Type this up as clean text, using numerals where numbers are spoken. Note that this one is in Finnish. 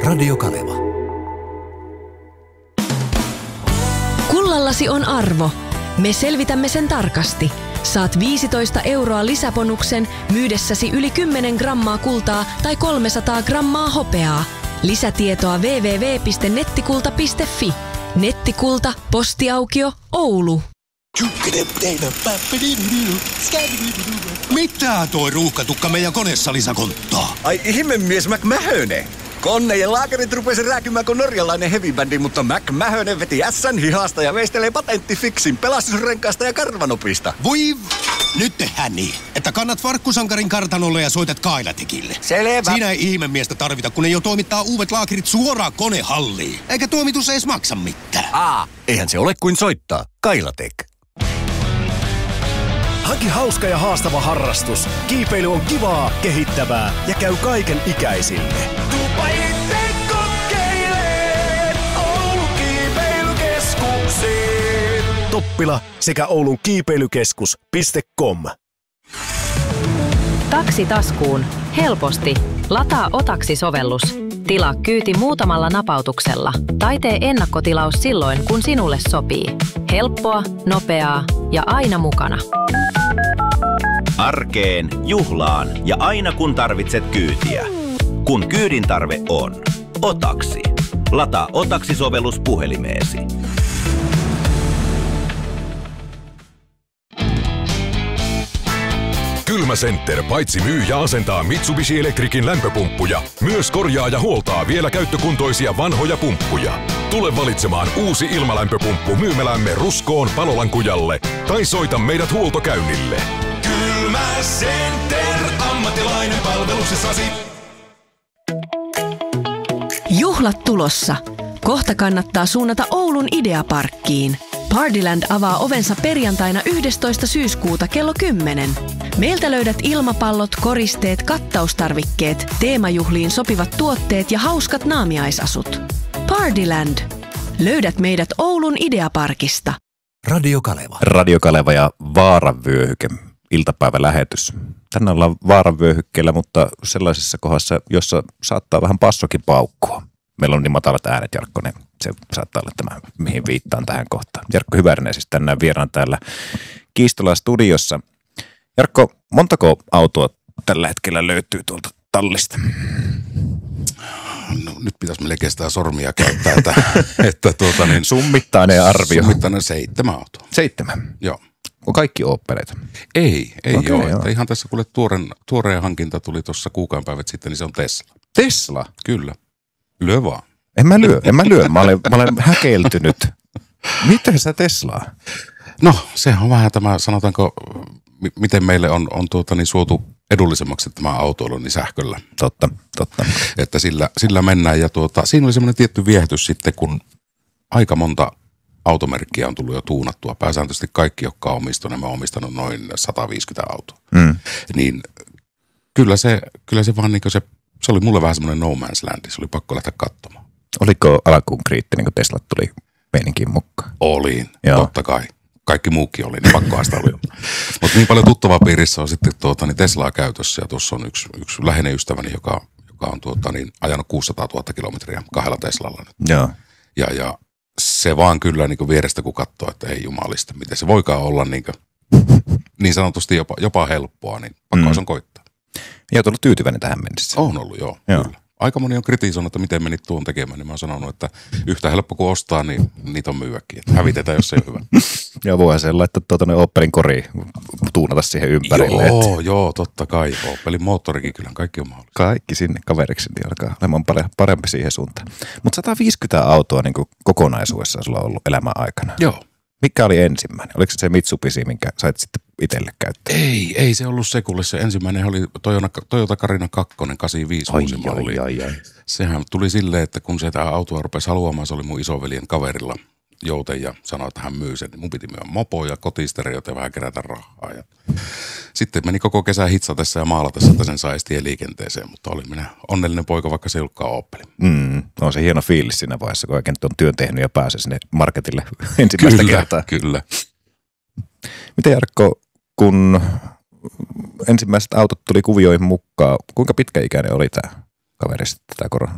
Radio Kaleva. Kullallasi on arvo. Me selvitämme sen tarkasti. Saat 15 € lisäbonuksen myydessäsi yli 10 grammaa kultaa tai 300 grammaa hopeaa. Lisätietoa www.nettikulta.fi. Nettikulta, postiaukio, Oulu. Mitä toi ruuhkatukka meidän koneessa lisäkonttaa? Ai ihmemies McMahöne. Konne ja laakerit rupesi rääkymään kuin norjalainen heavy-bändi, mutta McMahöne veti ässän hihasta ja veistelee patenttifiksin pelastusrenkaasta ja karvanopista. Voi nyt tehdään niin, että kannat Farkkusankarin kartanolle ja soitat Kailatekille. Selvä. Siinä ei ihmemiestä tarvita, kun ei jo toimittaa uudet laakerit suoraan konehalliin. Eikä toimitus edes maksa mitään. Eihän se ole kuin soittaa. Kailatek. Hanki hauska ja haastava harrastus. Kiipeily on kivaa, kehittävää ja käy kaiken ikäisille. Tuupa itse kokeilee Oulun kiipeilykeskuksiin. Toppila sekä Oulun kiipeilykeskus.com. Taksi taskuun. Helposti. Lataa Otaksi-sovellus. Tilaa kyyti muutamalla napautuksella tai tee ennakkotilaus silloin, kun sinulle sopii. Helppoa, nopeaa ja aina mukana. Arkeen, juhlaan ja aina kun tarvitset kyytiä. Kun kyydin tarve on. Otaksi. Lataa Otaksi-sovellus puhelimeesi. Kylmä Center paitsi myy ja asentaa Mitsubishi Electricin lämpöpumppuja, myös korjaa ja huoltaa vielä käyttökuntoisia vanhoja pumppuja. Tule valitsemaan uusi ilmalämpöpumppu myymälämme Ruskoon Palolankujalle tai soita meidät huoltokäynnille. Kylmä Center, ammattilainen palveluksessasi. Juhlat tulossa. Kohta kannattaa suunnata Oulun Ideaparkkiin. Partyland avaa ovensa perjantaina 11. syyskuuta kello 10. Meiltä löydät ilmapallot, koristeet, kattaustarvikkeet, teemajuhliin sopivat tuotteet ja hauskat naamiaisasut. Partyland. Löydät meidät Oulun Ideaparkista. Radio Kaleva. Radio Kaleva ja Vaaranvyöhyke. Iltapäivälähetys. Tänään ollaan vaaranvyöhykkeellä, mutta sellaisessa kohdassa, jossa saattaa vähän passokin paukkua. Meillä on niin matalat äänet, Jarkko, niin se saattaa olla tämä, mihin viittaan tähän kohtaan. Jarkko Hyvärinen siis tänään vieraan täällä Kiistola-studiossa. Jarkko, montako autoa tällä hetkellä löytyy tuolta tallista? No, nyt pitäisi melkein sitä sormia käyttää, Summittainen arvio. Summittainen 7 autoa. 7? Joo. On kaikki Opeleita? Ei Okei, ole. joo. Että ihan tässä kuule tuoreen hankinta tuli tuossa kuukauden päivät sitten, niin se on Tesla. Tesla? Kyllä. Lyö vaan. En mä lyö. Mä olen häkeltynyt. Miten sä Teslaa? No, sehän on vähän tämä, sanotaanko, miten meille on suotu edullisemmaksi tämä autoilu, niin sähköllä. Totta. Että sillä mennään ja siinä oli semmoinen tietty viehätys sitten, kun aika monta automerkkiä on tullut jo tuunattua. Pääsääntöisesti kaikki, jotka on omistunut, mä oon omistanut noin 150 autoa. Niin kyllä se vaan niin kuin se oli mulle vähän semmoinen no man's land. Se oli pakko lähteä katsomaan. Oliko alkuun kriittinen, kun Tesla tuli meininkin mukaan? Olin, totta kai. Kaikki muukin oli, niin pakkohan sitä oli. Mutta niin paljon tuttavaa piirissä on sitten niin Teslaa käytössä. Ja tuossa on yksi läheinen ystäväni, joka on ajanut 600 000 kilometriä 2 Teslalla nyt. Joo. Ja se vaan kyllä niin vierestä kun katsoo, että ei jumalista, miten se voikaan olla niin sanotusti jopa helppoa, niin pakko on koittaa. Ja olet ollut tyytyväinen tähän mennessä. On ollut, joo. Kyllä. Aika moni on kritisoinut, että miten menit tuon tekemään, niin mä oon sanonut, että yhtä helppo kuin ostaa, niin niitä on myyäkin. Että hävitetään, jos se ei ole hyvä. Joo, voihan sen laittaa Opelin koriin, tuunata siihen ympärille. Joo, totta kai. Opelin moottorikin kyllä, kaikki on mahdollista. Kaikki sinne kaveriksi, niin alkaa olemaan parempi siihen suuntaan. Mutta 150 autoa niin kokonaisuudessaan sulla on ollut elämän aikana. Joo. Mikä oli ensimmäinen? Oliko se Mitsubishi, minkä sait sitten itselle käyttää? Ei se ollut Sekulle. Se ensimmäinen oli Toyota Carina 2, 85 uusimalli. Sehän tuli silleen, että kun se tämä autoa rupesi haluamaan, se oli mun isoveljen kaverilla jouten ja sanoi, että hän myy sen. Mun piti myydä mopoja, kotistereoita ja vähän kerätä rahaa. Ja sitten meni koko kesä hitsatessa ja maalatessa, että sen saisi tieliikenteeseen, mutta oli minä onnellinen poika, vaikka se ei ollutkaan Opeli. On se hieno fiilis siinä vaiheessa, kun oikein tuon työn tehnyt ja pääsee sinne marketille ensimmäistä kertaa. Kyllä. Miten Jarkko, kun ensimmäiset autot tuli kuvioihin mukaan, kuinka pitkäikäinen oli tämä kaveri sitten, tämä